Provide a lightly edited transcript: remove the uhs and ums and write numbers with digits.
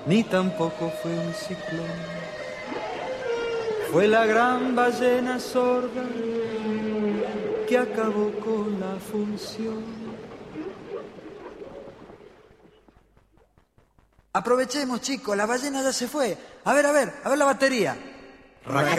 ni tampoco fue un ciclón. Fue la gran ballena sorda que acabó con la función. Aprovechemos, chicos, la ballena ya se fue. A ver la batería. Raca,